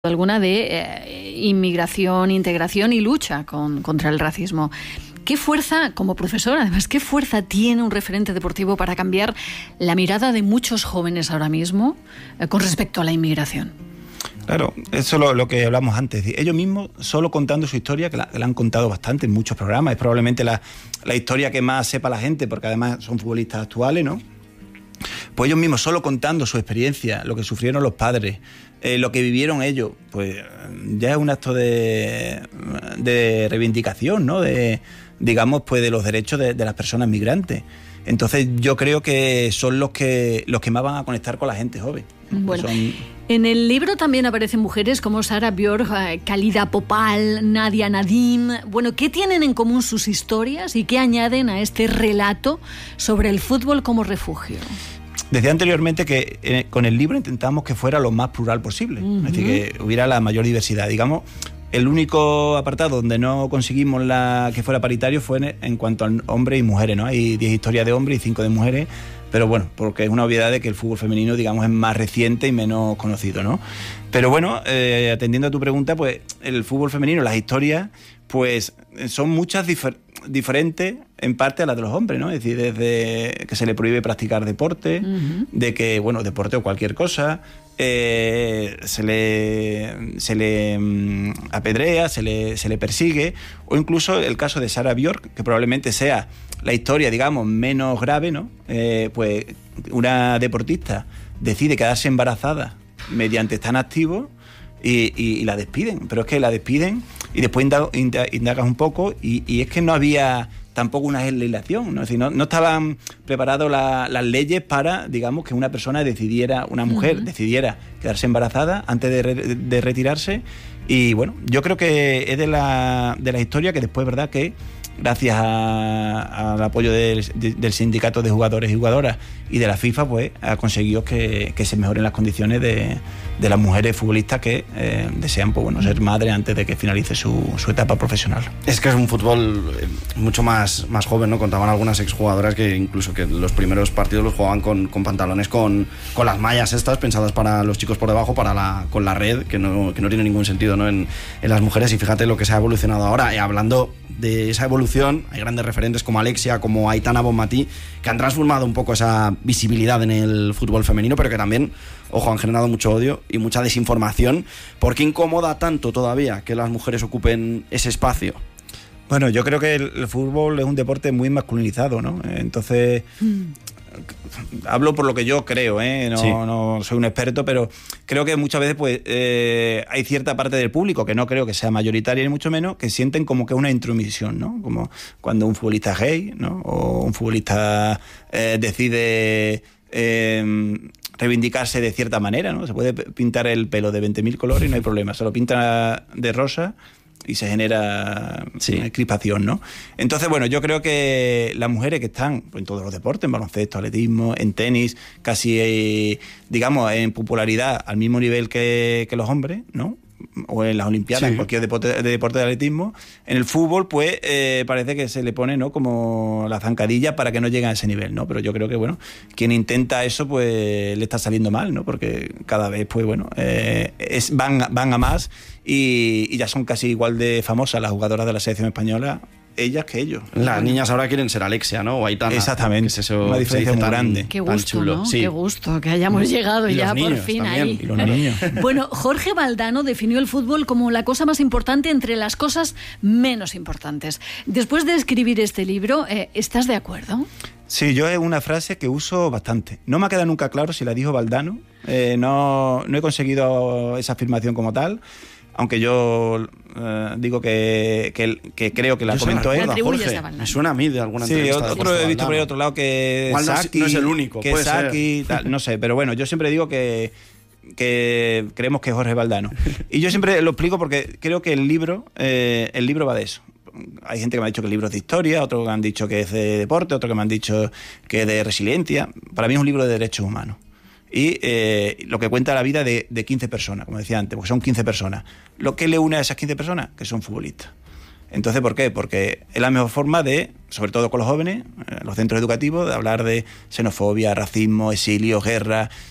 alguna de inmigración, integración y lucha contra el racismo. ¿Qué fuerza, como profesor, además, qué fuerza tiene un referente deportivo para cambiar la mirada de muchos jóvenes ahora mismo con respecto a la inmigración? Claro, eso es lo que hablamos antes. Ellos mismos, solo contando su historia, que la han contado bastante en muchos programas, es probablemente la historia que más sepa la gente, porque además son futbolistas actuales, ¿no? Pues ellos mismos, solo contando su experiencia, lo que sufrieron los padres, lo que vivieron ellos, pues ya es un acto de reivindicación, ¿no? Digamos, pues de los derechos de las personas migrantes. Entonces yo creo que son los que más van a conectar con la gente joven. Bueno, en el libro también aparecen mujeres como Sara Björk, Khalida Popal, Nadia Nadim. Bueno, ¿qué tienen en común sus historias y qué añaden a este relato sobre el fútbol como refugio? Decía anteriormente que con el libro intentamos que fuera lo más plural posible, es decir, que hubiera la mayor diversidad. Digamos, el único apartado donde no conseguimos que fuera paritario fue en cuanto a hombres y mujeres, ¿no? Hay 10 historias de hombres y 5 de mujeres, pero bueno, porque es una obviedad de que el fútbol femenino, digamos, es más reciente y menos conocido, ¿no? Pero bueno, atendiendo a tu pregunta, pues el fútbol femenino, las historias, pues son muchas diferentes en parte a las de los hombres, ¿no? Es decir, desde que se le prohíbe practicar deporte, de que, bueno, deporte o cualquier cosa, se le apedrea, se le persigue, o incluso el caso de Sara Björk, que probablemente sea la historia, digamos, menos grave, ¿no? Pues una deportista decide quedarse embarazada mediante estar activo y la despiden, pero es que la despiden y después indagas un poco y es que no había tampoco una legislación, ¿no? Es decir, no estaban preparadas las leyes para, digamos, que una mujer decidiera quedarse embarazada antes de retirarse. Y bueno, yo creo que es de la historia que después, ¿verdad?, que gracias al apoyo del sindicato de jugadores y jugadoras y de la FIFA, pues ha conseguido que se mejoren las condiciones de las mujeres futbolistas que desean, pues bueno, ser madres antes de que finalice su etapa profesional. Es que es un fútbol mucho más joven, ¿no? Contaban algunas exjugadoras que incluso que los primeros partidos los jugaban con pantalones con las mallas estas pensadas para los chicos por debajo, con la red, que no tiene ningún sentido, ¿no? en las mujeres. Y fíjate lo que se ha evolucionado ahora. Y hablando de esa evolución, hay grandes referentes como Alexia, como Aitana Bonmatí, que han transformado un poco esa visibilidad en el fútbol femenino, pero que también, ojo, han generado mucho odio y mucha desinformación. ¿Por qué incomoda tanto todavía que las mujeres ocupen ese espacio? Bueno, yo creo que el fútbol es un deporte muy masculinizado, ¿no? Entonces, hablo por lo que yo creo, no soy un experto, pero creo que muchas veces pues hay cierta parte del público, que no creo que sea mayoritaria ni mucho menos, que sienten como que es una intromisión, ¿no? Como cuando un futbolista gay, ¿no? O un futbolista decide reivindicarse de cierta manera, ¿no? Se puede pintar el pelo de 20.000 colores y no hay problema, se lo pinta de rosa y se genera crispación, ¿no? Entonces, bueno, yo creo que las mujeres que están en todos los deportes, en baloncesto, atletismo, en tenis, casi, digamos, en popularidad al mismo nivel que los hombres, ¿no? O en las Olimpiadas, en cualquier deporte de atletismo, en el fútbol, pues parece que se le pone, ¿no?, como la zancadilla para que no lleguen a ese nivel, ¿no? Pero yo creo que, bueno, quien intenta eso, pues le está saliendo mal, ¿no? Porque cada vez, pues bueno, van a más y ya son casi igual de famosas las jugadoras de la selección española, ellas que ellos. Las niñas ahora quieren ser Alexia, ¿no? O Aitana. Exactamente. Es eso, una diferencia muy grande. Qué gusto, chulo. ¿no? Sí. Qué gusto que hayamos llegado y ya por fin también. ahí. Y los niños. Bueno, Jorge Valdano definió el fútbol como la cosa más importante entre las cosas menos importantes. Después de escribir este libro, ¿estás de acuerdo? Sí, yo es una frase que uso bastante. No me ha quedado nunca claro si la dijo Valdano. No he conseguido esa afirmación como tal. Aunque yo digo que creo que la comentó él. Jorge, me suena a mí de alguna entrevista. Sí, otro he visto por ahí otro lado que igual Saki, no es el único, que Saki, tal, no sé, pero bueno, yo siempre digo que creemos que es Jorge Valdano. Y yo siempre lo explico porque creo que el libro va de eso. Hay gente que me ha dicho que el libro es de historia, otros que me han dicho que es de deporte, otros que me han dicho que es de resiliencia. Para mí es un libro de derechos humanos. Y lo que cuenta la vida de 15 personas, como decía antes, porque son 15 personas. Lo que le une a esas 15 personas, que son futbolistas. Entonces, ¿por qué? Porque es la mejor forma de, sobre todo con los jóvenes, los centros educativos, de hablar de xenofobia, racismo, exilio, guerra,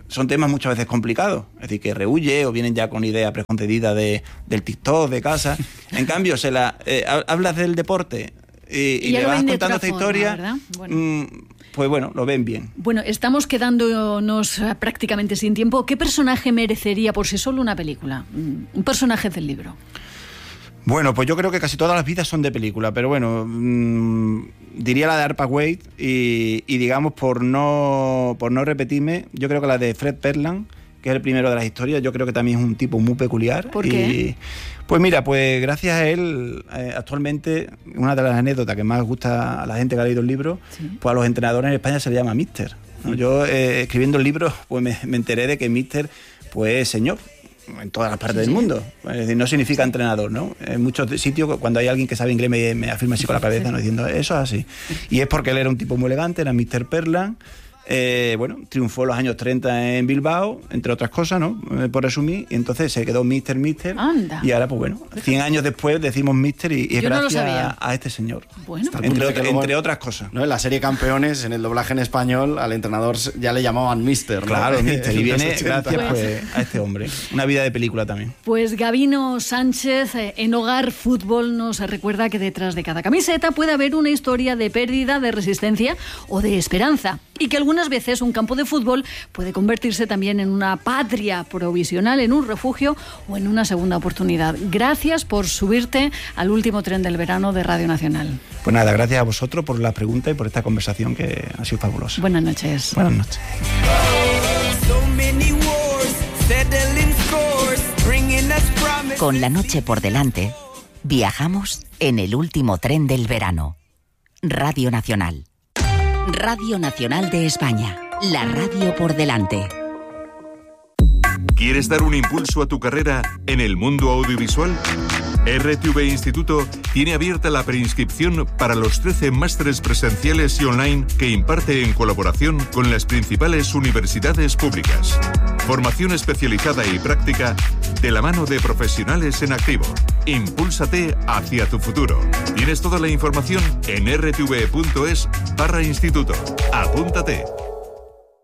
son temas muchas veces complicados, es decir, que rehuye o vienen ya con ideas preconcebidas del TikTok, de casa. En cambio, hablas del deporte y le vas contando esta historia, pues bueno, lo ven bien. Bueno, estamos quedándonos prácticamente sin tiempo. ¿Qué personaje merecería por sí solo una película? Un personaje del libro. Bueno, pues yo creo que casi todas las vidas son de película, pero bueno, diría la de Arpa Wade y digamos, por no repetirme, yo creo que la de Fred Perland, que es el primero de las historias, yo creo que también es un tipo muy peculiar. ¿Por qué? Pues mira, pues gracias a él, actualmente, una de las anécdotas que más gusta a la gente que ha leído el libro, pues a los entrenadores en España se le llama Mister, ¿no? Yo, escribiendo el libro, pues me enteré de que Mister, pues es señor, en todas las partes del mundo. Es decir, no significa entrenador, ¿no? En muchos sitios, cuando hay alguien que sabe inglés, me afirma así con la cabeza, ¿no? Diciendo, eso es así. Y es porque él era un tipo muy elegante, era Mr. Perland. Bueno, triunfó en los años 30 en Bilbao, entre otras cosas, ¿no? Por resumir, y entonces se quedó Mister. Anda. Y ahora, pues bueno, 100 años después decimos Mister y es gracias a este señor. Bueno, entre otras cosas. ¿No? En la serie Campeones, en el doblaje en español, al entrenador ya le llamaban Mister, ¿no? Claro, Mister, y viene gracias pues, a este hombre. Una vida de película también. Pues Gabino Sánchez, en Hogar Fútbol, nos recuerda que detrás de cada camiseta puede haber una historia de pérdida, de resistencia o de esperanza, y que algunas veces un campo de fútbol puede convertirse también en una patria provisional, en un refugio o en una segunda oportunidad. Gracias por subirte al último tren del verano de Radio Nacional. Pues nada, gracias a vosotros por la pregunta y por esta conversación que ha sido fabulosa. Buenas noches. Buenas noches. Con la noche por delante, viajamos en el último tren del verano. Radio Nacional. Radio Nacional de España. La radio por delante. ¿Quieres dar un impulso a tu carrera en el mundo audiovisual? RTV Instituto tiene abierta la preinscripción para los 13 másteres presenciales y online que imparte en colaboración con las principales universidades públicas. Formación especializada y práctica de la mano de profesionales en activo. Impúlsate hacia tu futuro. Tienes toda la información en rtv.es/instituto. Apúntate.